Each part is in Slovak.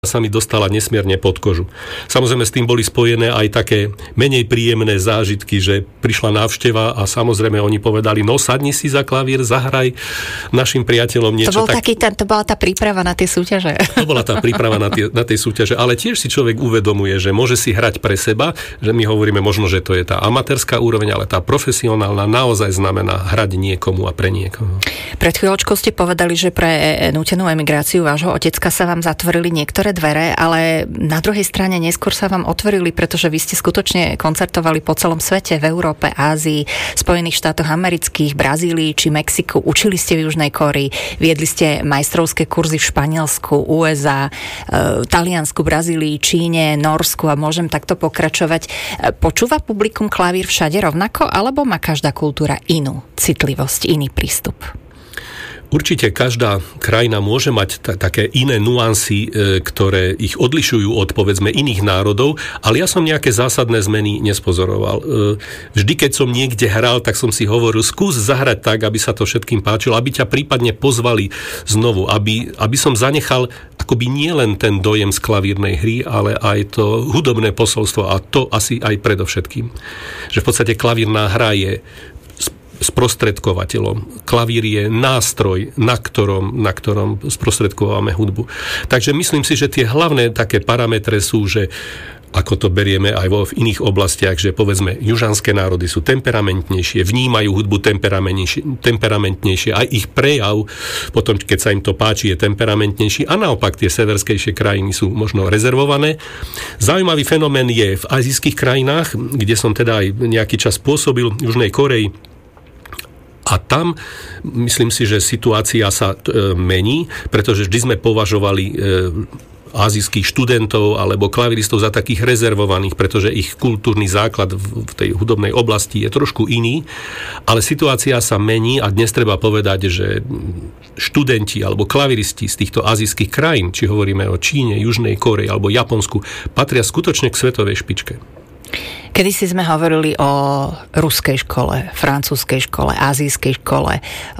sa mi dostala nesmierne pod kožu. Samozrejme s tým boli spojené aj také menej príjemné zážitky, že prišla návšteva a samozrejme oni povedali, no sadni si za klavír, zahraj našim priateľom niečo. To bola tá príprava na tie súťaže. To bola tá príprava na tie súťaže, ale tiež si človek uvedomuje, že môže si hrať pre seba, že my hovoríme možno, že to je tá amatérska úroveň, ale tá profesionálna naozaj znamená hrať niekomu a pre niekoho. Pred chvíľočkou ste povedali, že pre nútenú emigráciu vášho otecka sa vám zatvorili niektoré dvere, ale na druhej strane neskôr sa vám otvorili, pretože vy ste skutočne koncertovali po celom svete, v Európe, Ázii, Spojených štátoch amerických, Brazílii či Mexiku, učili ste v Južnej Kórei, viedli ste majstrovské kurzy v Španielsku, USA, Taliansku, Brazílii, Číne, Norsku a môžem takto pokračovať. Počúva publikum klavír všade rovnako, alebo má každá kultúra inú citlivosť, iný prístup? Určite každá krajina môže mať také iné nuancy, ktoré ich odlišujú od, povedzme, iných národov, ale ja som nejaké zásadné zmeny nespozoroval. Vždy, keď som niekde hral, tak som si hovoril, skús zahrať tak, aby sa to všetkým páčilo, aby ťa prípadne pozvali znovu, aby som zanechal akoby nielen ten dojem z klavírnej hry, ale aj to hudobné posolstvo a to asi aj predovšetkým. Že v podstate klavírna hra je sprostredkovateľom. Klavír je nástroj, na ktorom sprostredkováme hudbu. Takže myslím si, že tie hlavné také parametre sú, že ako to berieme aj v iných oblastiach, že povedzme, južanské národy sú temperamentnejšie, vnímajú hudbu temperamentnejšie, aj ich prejav, potom keď sa im to páči, je temperamentnejší a naopak tie severskejšie krajiny sú možno rezervované. Zaujímavý fenomén je v azijských krajinách, kde som teda aj nejaký čas pôsobil v Južnej Kórei. A tam, myslím si, že situácia sa mení, pretože vždy sme považovali azijských študentov alebo klaviristov za takých rezervovaných, pretože ich kultúrny základ v tej hudobnej oblasti je trošku iný, ale situácia sa mení a dnes treba povedať, že študenti alebo klaviristi z týchto azijských krajín, či hovoríme o Číne, Južnej Kórei alebo Japonsku, patria skutočne k svetovej špičke. Kedysi sme hovorili o ruskej škole, francúzskej škole, azijskej škole,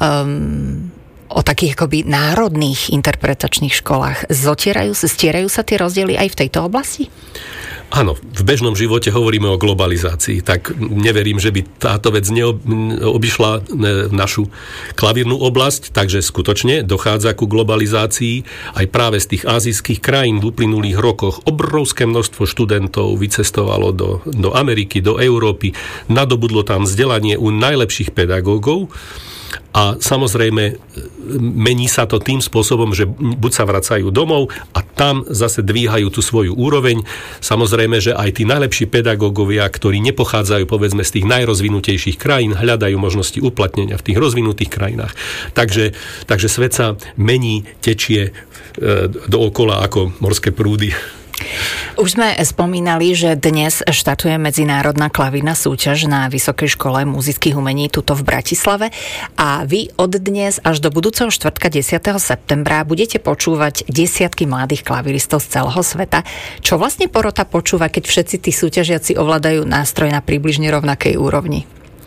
o takých akoby národných interpretačných školách. Stierajú sa tie rozdiely aj v tejto oblasti? Áno, v bežnom živote hovoríme o globalizácii, tak neverím, že by táto vec neobyšla našu klavírnu oblasť, takže skutočne dochádza ku globalizácii. Aj práve z tých azijských krajín v uplynulých rokoch obrovské množstvo študentov vycestovalo do Ameriky, do Európy, nadobudlo tam vzdelanie u najlepších pedagógov. A samozrejme mení sa to tým spôsobom, že buď sa vracajú domov a tam zase dvíhajú tú svoju úroveň. Samozrejme, že aj tí najlepší pedagógovia, ktorí nepochádzajú povedzme z tých najrozvinutejších krajín, hľadajú možnosti uplatnenia v tých rozvinutých krajinách. Takže svet sa mení, tečie dookola ako morské prúdy. Už sme spomínali, že dnes štartuje medzinárodná klavírna súťaž na Vysokej škole múzických umení tuto v Bratislave a vy od dnes až do budúceho štvrtka 10. septembra budete počúvať desiatky mladých klaviristov z celého sveta. Čo vlastne porota počúva, keď všetci tí súťažiaci ovládajú nástroj na približne rovnakej úrovni?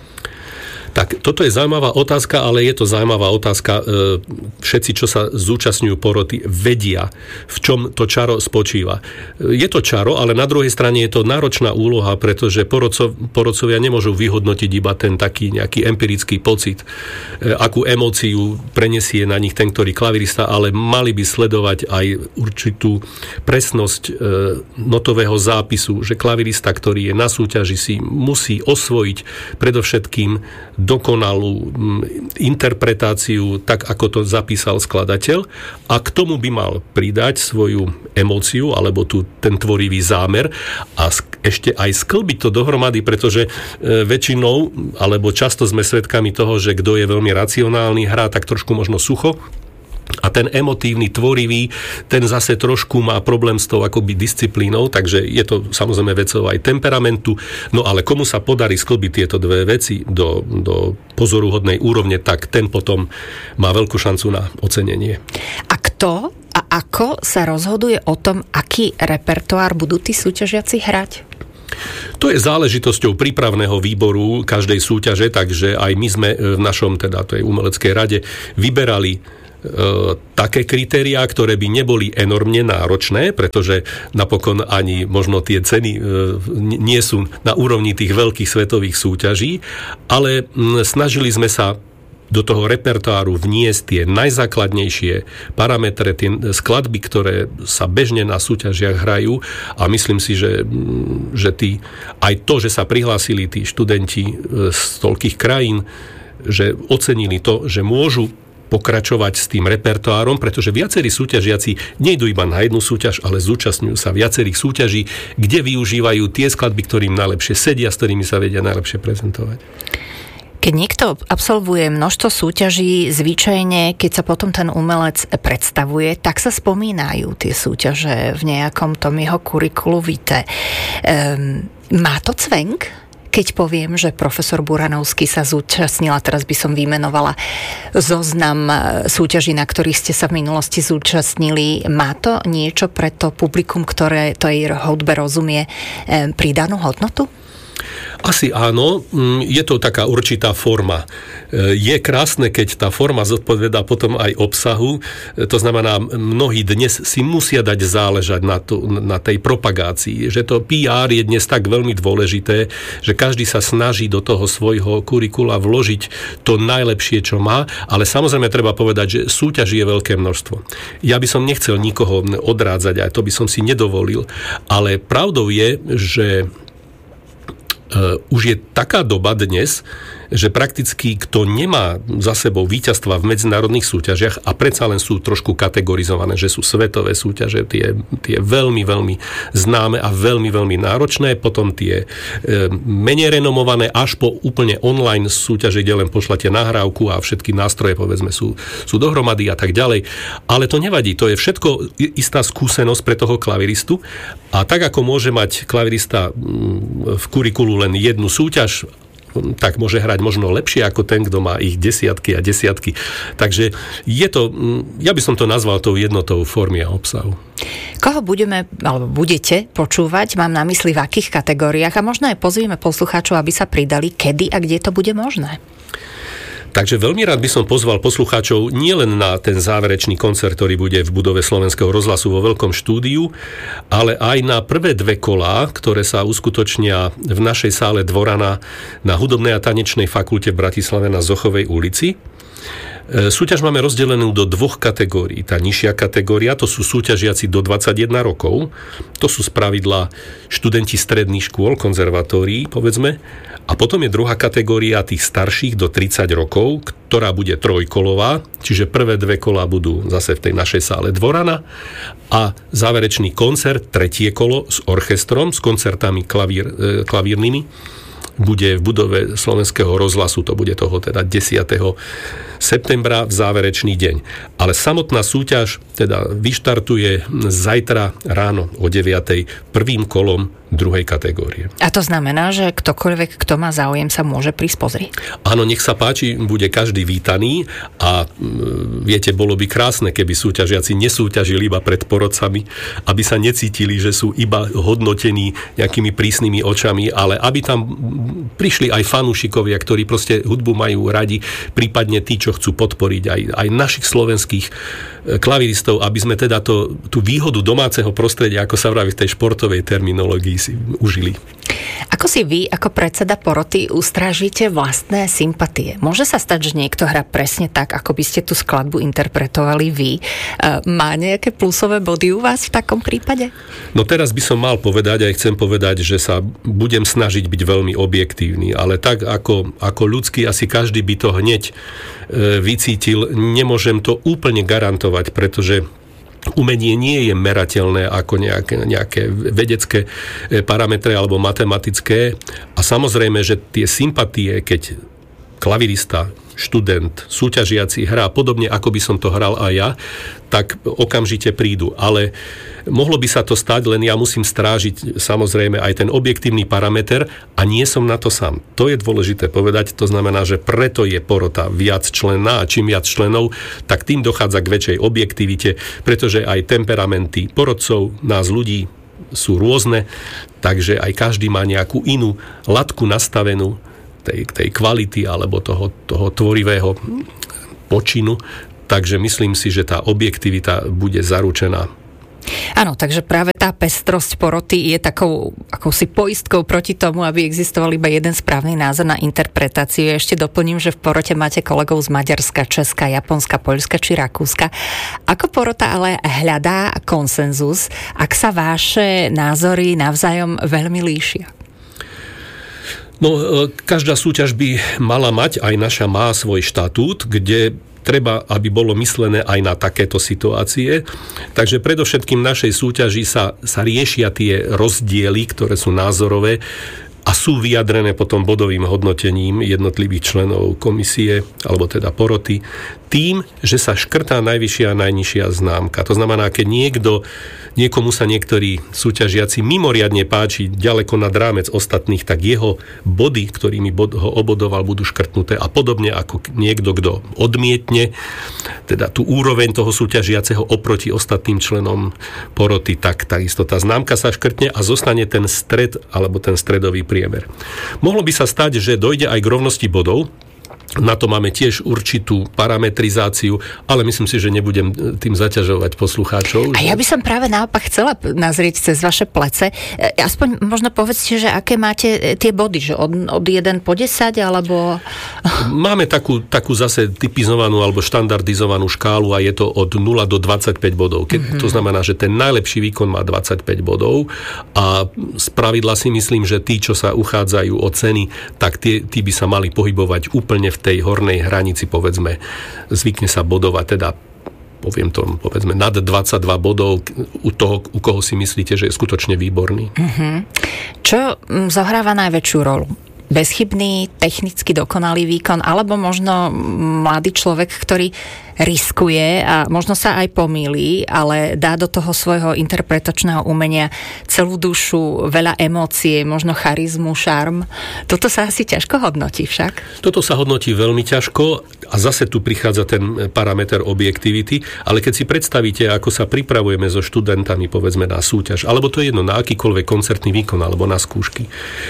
Tak toto je zaujímavá otázka, ale je to zaujímavá otázka. Všetci, čo sa zúčastňujú poroty, vedia, v čom to čaro spočíva. Je to čaro, ale na druhej strane je to náročná úloha, pretože porodcovia nemôžu vyhodnotiť iba ten taký nejaký empirický pocit, akú emóciu prenesie na nich ten, ktorý klavirista, ale mali by sledovať aj určitú presnosť notového zápisu, že klavirista, ktorý je na súťaži, si musí osvojiť predovšetkým dokonalú interpretáciu, tak ako to zapísal skladateľ a k tomu by mal pridať svoju emóciu alebo ten tvorivý zámer a ešte aj sklbiť to dohromady, pretože väčšinou alebo často sme svedkami toho, že kto je veľmi racionálny, hrá tak trošku možno sucho a ten emotívny, tvorivý, ten zase trošku má problém s tou akoby disciplínou, takže je to samozrejme vecou aj temperamentu, no ale komu sa podarí sklbiť tieto dve veci do pozoruhodnej úrovne, tak ten potom má veľkú šancu na ocenenie. A kto a ako sa rozhoduje o tom, aký repertoár budú tí súťažiaci hrať? To je záležitosťou prípravného výboru každej súťaže, takže aj my sme v našom, teda tej umeleckej rade, vyberali také kritériá, ktoré by neboli enormne náročné, pretože napokon ani možno tie ceny nie sú na úrovni tých veľkých svetových súťaží, ale snažili sme sa do toho repertoáru vniesť tie najzákladnejšie parametre, tie skladby, ktoré sa bežne na súťažiach hrajú, a myslím si, že aj to, že sa prihlásili tí študenti z toľkých krajín, že ocenili to, že môžu pokračovať s tým repertoárom, pretože viacerí súťažiaci nejdú iba na jednu súťaž, ale zúčastňujú sa viacerých súťaží, kde využívajú tie skladby, ktorým najlepšie sedia, s ktorými sa vedia najlepšie prezentovať. Keď niekto absolvuje množstvo súťaží, zvyčajne, keď sa potom ten umelec predstavuje, tak sa spomínajú tie súťaže v nejakom tom jeho kurikulu vitae. Má to cvenk? Keď poviem, že profesor Buranovský sa zúčastnila, teraz by som vymenovala zoznam súťaží, na ktorých ste sa v minulosti zúčastnili, má to niečo pre to publikum, ktoré tej hudbe rozumie, pridanú hodnotu? Asi áno, je to taká určitá forma. Je krásne, keď tá forma zodpovedá potom aj obsahu. To znamená, mnohí dnes si musia dať záležať na tej propagácii. Že to PR je dnes tak veľmi dôležité, že každý sa snaží do toho svojho kurikula vložiť to najlepšie, čo má, ale samozrejme treba povedať, že súťaží je veľké množstvo. Ja by som nechcel nikoho odrádzať, aj to by som si nedovolil, ale pravdou je, že už je taká doba dnes, že prakticky kto nemá za sebou víťazstva v medzinárodných súťažiach, a predsa len sú trošku kategorizované, že sú svetové súťaže, tie veľmi, veľmi známe a veľmi, veľmi náročné, potom tie menej renomované, až po úplne online súťaže, kde len pošlete nahrávku a všetky nástroje, povedzme, sú dohromady a tak ďalej. Ale to nevadí, to je všetko istá skúsenosť pre toho klaviristu, a tak ako môže mať klavirista v kurikulu len jednu súťaž, tak môže hrať možno lepšie ako ten, kto má ich desiatky a desiatky. Takže je to, ja by som to nazval tou jednotou formy a obsahu. Koho budete počúvať, mám na mysli v akých kategóriách, a možno aj pozvieme poslucháčov, aby sa pridali, kedy a kde to bude možné? Takže veľmi rád by som pozval poslucháčov nielen na ten záverečný koncert, ktorý bude v budove Slovenského rozhlasu vo veľkom štúdiu, ale aj na prvé 2 kolá, ktoré sa uskutočnia v našej sále Dvorana na Hudobnej a tanečnej fakulte v Bratislave na Zochovej ulici. Súťaž máme rozdelenú do 2 kategórií. Tá nižšia kategória, to sú súťažiaci do 21 rokov. To sú spravidla študenti stredných škôl, konzervatórií, povedzme. A potom je druhá kategória tých starších do 30 rokov, ktorá bude trojkolová, čiže prvé 2 kolá budú zase v tej našej sále Dvorana a záverečný koncert, 3. kolo s orchestrom, s koncertami klavírnymi, bude v budove Slovenského rozhlasu, to bude toho teda 10. septembra v záverečný deň. Ale samotná súťaž teda vyštartuje zajtra ráno o 9. prvým kolom 2. kategórie. A to znamená, že ktokoľvek, kto má záujem, sa môže prísť pozrieť? Áno, nech sa páči, bude každý vítaný, a viete, bolo by krásne, keby súťažiaci nesúťažili iba pred porodcami, aby sa necítili, že sú iba hodnotení nejakými prísnymi očami, ale aby tam prišli aj fanúšikovia, ktorí proste hudbu majú radi, prípadne tí, čo chcú podporiť aj našich slovenských klaviristov, aby sme teda tú výhodu domáceho prostredia, ako sa vraví v tej športovej terminológii, si užili. Ako si vy, ako predseda poroty, ustrážite vlastné sympatie? Môže sa stať, že niekto hrá presne tak, ako by ste tú skladbu interpretovali vy? Má nejaké plusové body u vás v takom prípade? No teraz by som mal povedať, aj chcem povedať, že sa budem snažiť byť veľmi objektívny, ale tak ako ľudský asi každý by to hneď vycítil, nemôžem to úplne garantovať, pretože umenie nie je merateľné ako nejaké vedecké parametre alebo matematické, a samozrejme, že tie sympatie, keď klavirista, študent, súťažiaci hrá podobne, ako by som to hral aj ja, tak okamžite prídu. Ale mohlo by sa to stať, len ja musím strážiť samozrejme aj ten objektívny parameter, a nie som na to sám. To je dôležité povedať, to znamená, že preto je porota viacčlenná, a čím viac členov, tak tým dochádza k väčšej objektivite, pretože aj temperamenty porodcov, nás ľudí, sú rôzne, takže aj každý má nejakú inú latku nastavenú tej kvality alebo toho tvorivého počinu. Takže myslím si, že tá objektivita bude zaručená. Áno, takže práve tá pestrosť poroty je takou akousi poistkou proti tomu, aby existoval iba jeden správny názor na interpretáciu. Ešte doplním, že v porote máte kolegov z Maďarska, Česka, Japonska, Poľska či Rakúska. Ako porota ale hľadá konsenzus, ak sa vaše názory navzájom veľmi líšia? No, každá súťaž by mala mať, aj naša má svoj štatút, kde treba, aby bolo myslené aj na takéto situácie. Takže predovšetkým našej súťaži sa riešia tie rozdiely, ktoré sú názorové a sú vyjadrené potom bodovým hodnotením jednotlivých členov komisie, alebo teda poroty, tým, že sa škrtá najvyššia a najnižšia známka. To znamená, keď niekomu sa niektorí súťažiaci mimoriadne páči ďaleko nad rámec ostatných, tak jeho body, ktorými ho obodoval, budú škrtnuté a podobne ako niekto, kto odmietne teda tú úroveň toho súťažiaceho oproti ostatným členom poroty, tak takisto tá známka sa škrtne a zostane ten stred alebo ten stredový priemer. Mohlo by sa stať, že dojde aj k rovnosti bodov. Na to máme tiež určitú parametrizáciu, ale myslím si, že nebudem tým zaťažovať poslucháčov. A ja by som práve naopak chcela nazrieť cez vaše plece. Aspoň možno povedzte, že aké máte tie body, že od 1 po 10, alebo... Máme takú zase typizovanú alebo štandardizovanú škálu a je to od 0 do 25 bodov. To znamená, že ten najlepší výkon má 25 bodov a spravidla si myslím, že tí, čo sa uchádzajú o ceny, tak tí by sa mali pohybovať úplne v tej hornej hranici, povedzme, zvykne sa bodovať, teda povedzme, nad 22 bodov u koho si myslíte, že je skutočne výborný. Čo zohráva najväčšiu rolu? Bezchybný, technicky dokonalý výkon, alebo možno mladý človek, ktorý riskuje a možno sa aj pomýli, ale dá do toho svojho interpretačného umenia celú dušu, veľa emócie, možno charizmu, šarm. Toto sa asi ťažko hodnotí však? Toto sa hodnotí veľmi ťažko a zase tu prichádza ten parameter objektivity, ale keď si predstavíte, ako sa pripravujeme so študentami, povedzme, na súťaž, alebo to je jedno, na akýkoľvek koncertný výkon, alebo na skúšky,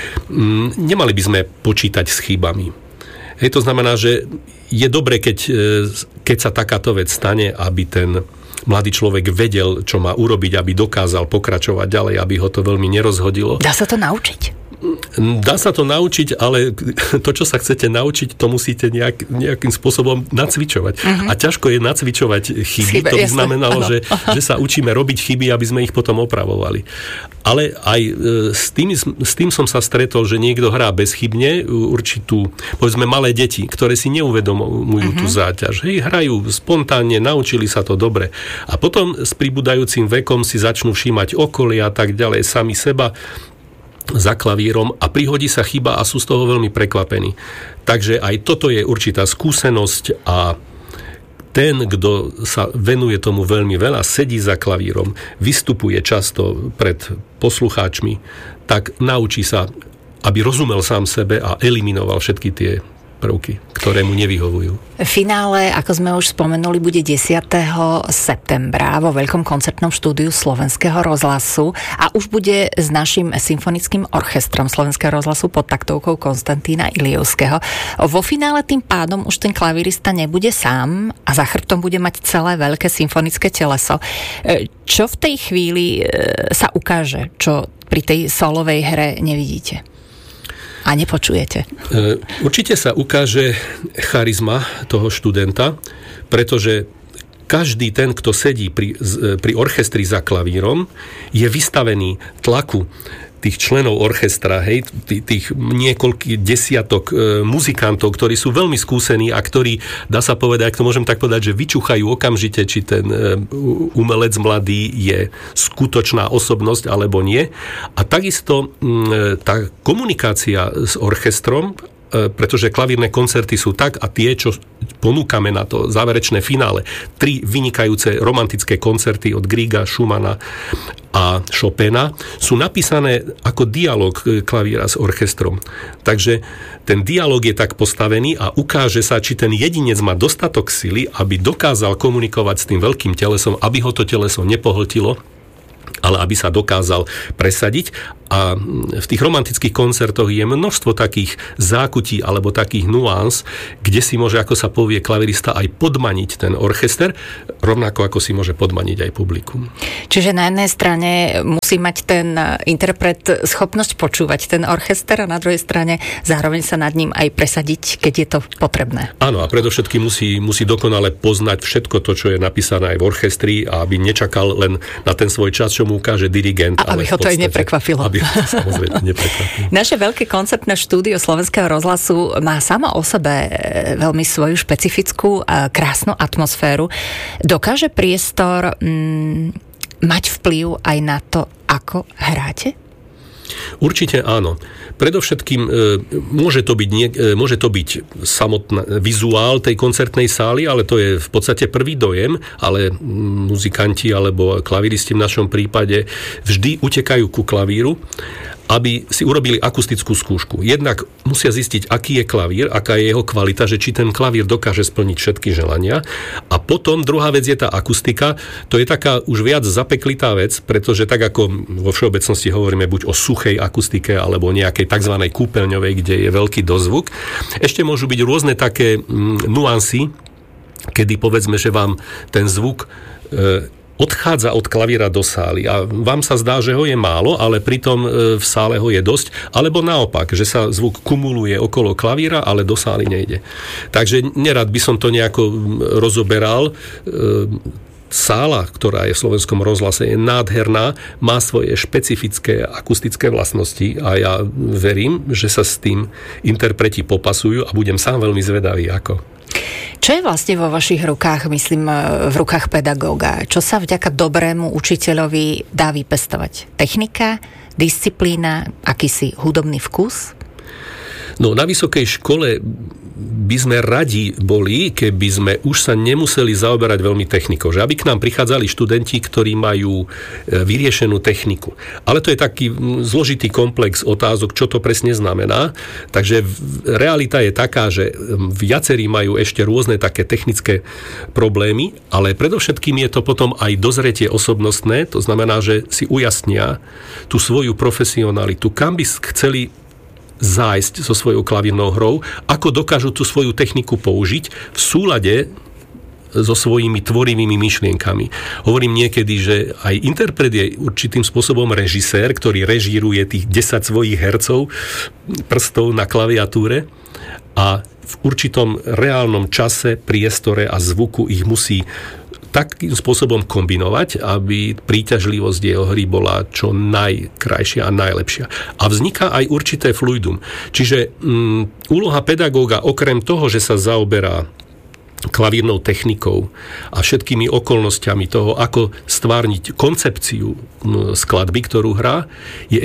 nemali by sme počítať s chybami. To znamená, že je dobre, keď sa takáto vec stane, aby ten mladý človek vedel, čo má urobiť, aby dokázal pokračovať ďalej, aby ho to veľmi nerozhodilo. Dá sa to naučiť? Dá sa to naučiť, ale to, čo sa chcete naučiť, to musíte nejakým spôsobom nacvičovať. A ťažko je nacvičovať chyby. To by znamenalo, že sa učíme robiť chyby, aby sme ich potom opravovali. Ale aj s tým som sa stretol, že niekto hrá bezchybne určitú, povedzme, malé deti, ktoré si neuvedomujú tú záťaž. Hrajú spontánne, naučili sa to dobre. A potom s pribúdajúcim vekom si začnú všímať okolie a tak ďalej, sami seba za klavírom a prihodí sa chyba a sú z toho veľmi prekvapení. Takže aj toto je určitá skúsenosť a ten, kto sa venuje tomu veľmi veľa, sedí za klavírom, vystupuje často pred poslucháčmi, tak naučí sa, aby rozumel sám sebe a eliminoval všetky tie prvky, ktoré mu nevyhovujú. Finále, ako sme už spomenuli, bude 10. septembra vo veľkom koncertnom štúdiu Slovenského rozhlasu a už bude s našim symfonickým orchestrom Slovenského rozhlasu pod taktovkou Konstantína Ilievského. Vo finále tým pádom už ten klavírista nebude sám a za chrbtom bude mať celé veľké symfonické teleso. Čo v tej chvíli sa ukáže, čo pri tej solovej hre nevidíte? A nepočujete? Určite sa ukáže charizma toho študenta, pretože každý ten, kto sedí pri orchestri za klavírom, je vystavený tlaku tých členov orchestra, tých niekoľkých desiatok muzikantov, ktorí sú veľmi skúsení a ktorí, dá sa povedať, ak to môžem tak povedať, že vyčuchajú okamžite, či ten umelec mladý je skutočná osobnosť alebo nie. A takisto tá komunikácia s orchestrom, pretože klavírne koncerty sú tak a tie, čo ponúkame na to záverečné finále, 3 vynikajúce romantické koncerty od Griega, Schumana a Chopina, sú napísané ako dialog klavíra s orchestrom. Takže ten dialog je tak postavený a ukáže sa, či ten jedinec má dostatok sily, aby dokázal komunikovať s tým veľkým telesom, aby ho to teleso nepohltilo, ale aby sa dokázal presadiť A v tých romantických koncertoch je množstvo takých zákutí alebo takých nuans, kde si môže, ako sa povie, klavirista aj podmaniť ten orchester, rovnako ako si môže podmaniť aj publikum. Čiže na jednej strane musí mať ten interpret schopnosť počúvať ten orchester a na druhej strane zároveň sa nad ním aj presadiť, keď je to potrebné. Áno, a predovšetkým musí dokonale poznať všetko to, čo je napísané aj v orchestri, a aby nečakal len na ten svoj čas, čo mu ukáže dirigent. A aby ho to aj neprekvapilo. Samozrejme neprekvapilo. Naše veľké koncertné štúdio Slovenského rozhlasu má samo o sebe veľmi svoju špecifickú a krásnu atmosféru. Dokáže priestor mať vplyv aj na to, ako hráte? Určite áno. Predovšetkým môže to byť samotný vizuál tej koncertnej sály, ale to je v podstate prvý dojem, ale muzikanti alebo klaviristi v našom prípade vždy utekajú ku klavíru, aby si urobili akustickú skúšku. Jednak musia zistiť, aký je klavír, aká je jeho kvalita, že či ten klavír dokáže splniť všetky želania. A potom druhá vec je tá akustika. To je taká už viac zapeklitá vec, pretože tak ako vo všeobecnosti hovoríme buď o suchej akustike alebo nejakej tzv. Kúpeľňovej, kde je veľký dozvuk. Ešte môžu byť rôzne také nuancy, kedy povedzme, že vám ten zvuk odchádza od klavíra do sály a vám sa zdá, že ho je málo, ale pritom v sále ho je dosť, alebo naopak, že sa zvuk kumuluje okolo klavíra, ale do sály nejde. Takže nerad by som to nejako rozoberal. Sála, ktorá je v Slovenskom rozhlase, je nádherná, má svoje špecifické akustické vlastnosti a ja verím, že sa s tým interpreti popasujú a budem sám veľmi zvedavý, ako. Čo je vlastne vo vašich rukách, myslím, v rukách pedagóga? Čo sa vďaka dobrému učiteľovi dá vypestovať? Technika, disciplína, akýsi hudobný vkus? No, na vysokej škole by sme radi boli, keby sme už sa nemuseli zaoberať veľmi technikou. Že aby k nám prichádzali študenti, ktorí majú vyriešenú techniku. Ale to je taký zložitý komplex otázok, čo to presne znamená. Takže realita je taká, že viacerí majú ešte rôzne také technické problémy, ale predovšetkým je to potom aj dozretie osobnostné. To znamená, že si ujasnia tú svoju profesionalitu, kam by chceli zájsť so svojou klavírnou hrou, ako dokážu tú svoju techniku použiť v súlade so svojimi tvorivými myšlienkami. Hovorím niekedy, že aj interpret je určitým spôsobom režisér, ktorý režíruje tých 10 svojich hercov prstov na klaviatúre a v určitom reálnom čase, priestore a zvuku ich musí takým spôsobom kombinovať, aby príťažlivosť jeho hry bola čo najkrajšia a najlepšia. A vzniká aj určité fluidum. Čiže úloha pedagóga, okrem toho, že sa zaoberá klavírnou technikou a všetkými okolnostiami toho, ako stvárniť koncepciu skladby, ktorú hrá, je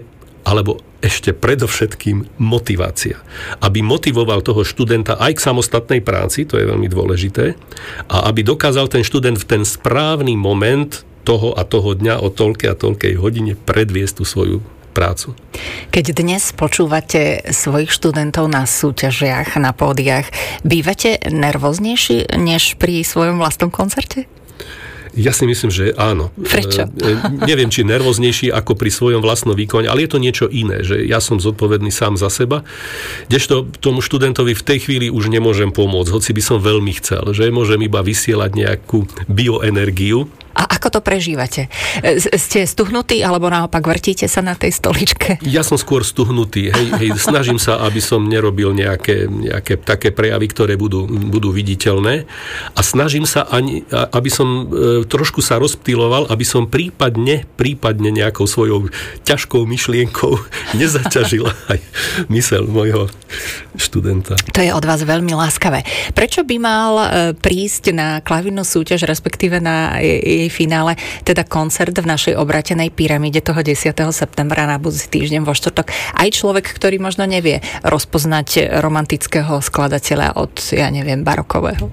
ešte predovšetkým motivácia. Aby motivoval toho študenta aj k samostatnej práci, to je veľmi dôležité, a aby dokázal ten študent v ten správny moment toho a toho dňa o toľkej a toľkej hodine predviesť tú svoju prácu. Keď dnes počúvate svojich študentov na súťažiach, na pódiach, bývate nervóznejší než pri svojom vlastnom koncerte? Ja si myslím, že áno. Prečo? Neviem, či nervóznejší ako pri svojom vlastnom výkone, ale je to niečo iné, že ja som zodpovedný sám za seba, kdežto tomu študentovi v tej chvíli už nemôžem pomôcť, hoci by som veľmi chcel, že môžem iba vysielať nejakú bioenergiu. A ako to prežívate? Ste stuhnutí, alebo naopak vrtíte sa na tej stoličke? Ja som skôr stuhnutý. Hej, snažím sa, aby som nerobil nejaké také prejavy, ktoré budú viditeľné. A snažím sa, aby som trošku sa rozptýloval, aby som prípadne nejakou svojou ťažkou myšlienkou nezaťažil aj myseľ môjho študenta. To je od vás veľmi láskavé. Prečo by mal prísť na klavírnu súťaž, respektíve na jej finále, teda koncert v našej obratenej pyramíde toho 10. septembra na budúci týždeň vo štvrtok, aj človek, ktorý možno nevie rozpoznať romantického skladateľa od, barokového?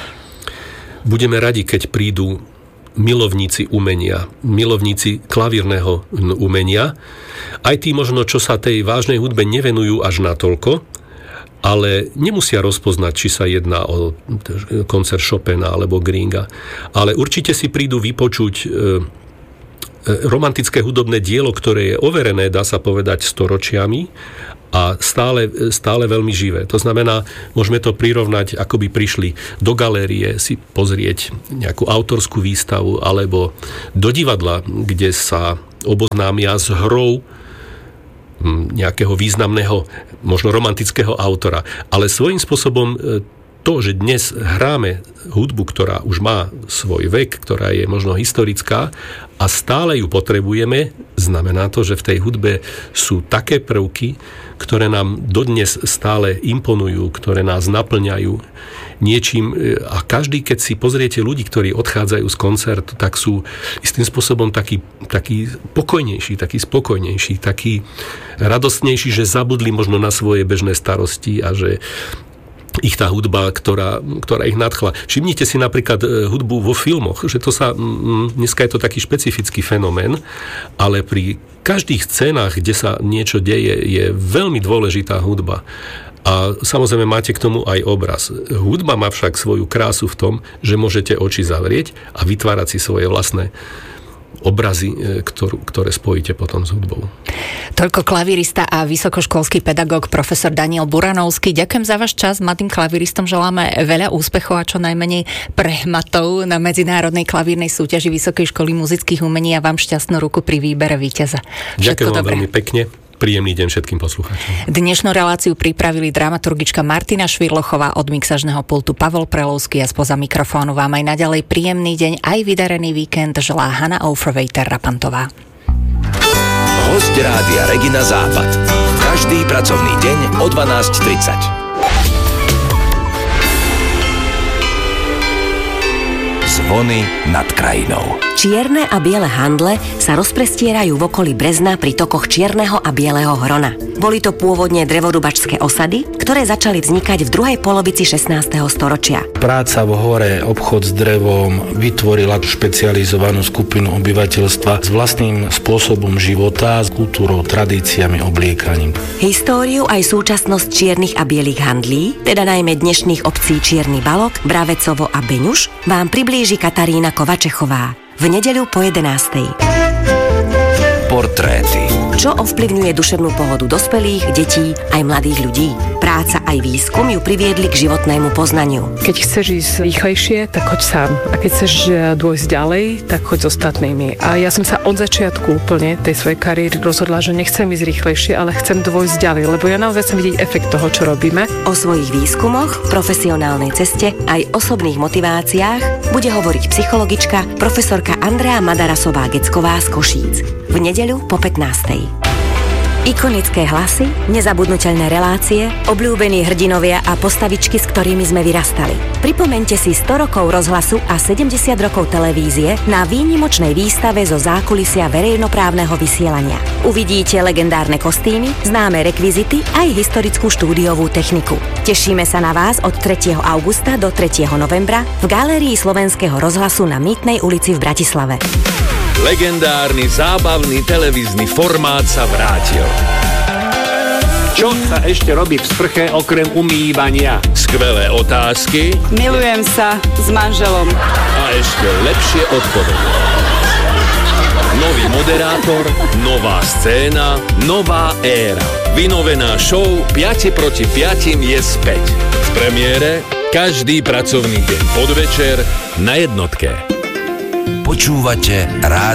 Budeme radi, keď prídu milovníci umenia, milovníci klavírneho umenia, aj tí možno, čo sa tej vážnej hudbe nevenujú až natoľko, ale nemusia rozpoznať, či sa jedná o koncert Chopina alebo Gringa. Ale určite si prídu vypočuť romantické hudobné dielo, ktoré je overené, dá sa povedať, storočiami a stále veľmi živé. To znamená, môžeme to prirovnať, ako by prišli do galérie si pozrieť nejakú autorskú výstavu alebo do divadla, kde sa oboznámia s hrou nejakého významného, možno romantického autora. Ale svojím spôsobom to, že dnes hráme hudbu, ktorá už má svoj vek, ktorá je možno historická a stále ju potrebujeme, znamená to, že v tej hudbe sú také prvky, ktoré nám dodnes stále imponujú, ktoré nás naplňajú niečím. A každý, keď si pozriete ľudí, ktorí odchádzajú z koncertu, tak sú istým spôsobom taký pokojnejší, taký spokojnejší, taký radostnejší, že zabudli možno na svoje bežné starosti a že ich tá hudba, ktorá ich nadchla. Všimnite si napríklad hudbu vo filmoch, že to sa, dneska je to taký špecifický fenomén, ale pri každých scénach, kde sa niečo deje, je veľmi dôležitá hudba. A samozrejme máte k tomu aj obraz. Hudba má však svoju krásu v tom, že môžete oči zavrieť a vytvárať si svoje vlastné obrazy, ktoré spojíte potom s hudbou. Toľko klavirista a vysokoškolský pedagóg profesor Daniel Buranovský. Ďakujem za váš čas. Mladým klaviristom želáme veľa úspechov a čo najmenej prehmatov na medzinárodnej klavírnej súťaži Vysokej školy muzických umení a vám šťastnú ruku pri výbere víťaza. Ďakujem vám veľmi pekne. Príjemný deň všetkým poslucháčom. Dnešnú reláciu pripravili dramaturgička Martina Švirlochová, od mixažného pultu Pavol Prelovský a spoza mikrofónu vám aj naďalej príjemný deň, aj vydarený víkend želá Hanna Aufrweiter-Rapantová. Hosť rádia Regina Západ. Každý pracovný deň o 12:30. Zvony nad krajinou. Čierne a biele handle sa rozprestierajú v okolí Brezna pri tokoch čierneho a bieleho hrona. Boli to pôvodne drevorubačské osady, ktoré začali vznikať v druhej polovici 16. storočia. Práca v hore, obchod s drevom vytvorila špecializovanú skupinu obyvateľstva s vlastným spôsobom života, s kultúrou, tradíciami, obliekaním. Históriu aj súčasnosť čiernych a bielých handlí, teda najmä dnešných obcí Čierny Balok, Bravecovo a Beňuš, vám priblíži Katarína Kovačechová v nedeľu po 11:00. Portréty. Čo ovplyvňuje duševnú pohodu dospelých, detí aj mladých ľudí? Práca aj výskum ju priviedli k životnému poznaniu. Keď chceš ísť rýchlejšie, tak choď sám. A keď chceš dôjsť ďalej, tak choď s ostatnými. A ja som sa od začiatku úplne tej svojej kariéry rozhodla, že nechcem ísť rýchlejšie, ale chcem dôjsť ďalej, lebo ja naozaj chcem vidieť efekt toho, čo robíme. O svojich výskumoch, profesionálnej ceste aj osobných motiváciách bude hovoriť psychologička profesorka Andrea Madarasová-Gecková z Košíc v nedeľu po 15:00. Ikonické hlasy, nezabudnuteľné relácie, obľúbení hrdinovia a postavičky, s ktorými sme vyrastali. Pripomeňte si 100 rokov rozhlasu a 70 rokov televízie na výnimočnej výstave zo zákulisia verejnoprávneho vysielania. Uvidíte legendárne kostýmy, známe rekvizity aj historickú štúdiovú techniku. Tešíme sa na vás od 3. augusta do 3. novembra v Galérii Slovenského rozhlasu na Mýtnej ulici v Bratislave. Legendárny zábavný televízny formát sa vrátil. Čo sa ešte robí v sprche okrem umývania? Skvelé otázky. Milujem sa s manželom. A ešte lepšie odpovede. Nový moderátor, nová scéna, nová éra. Vynovená show 5 proti 5 je späť. V premiére každý pracovný deň podvečer na Jednotke. Počúvate rádio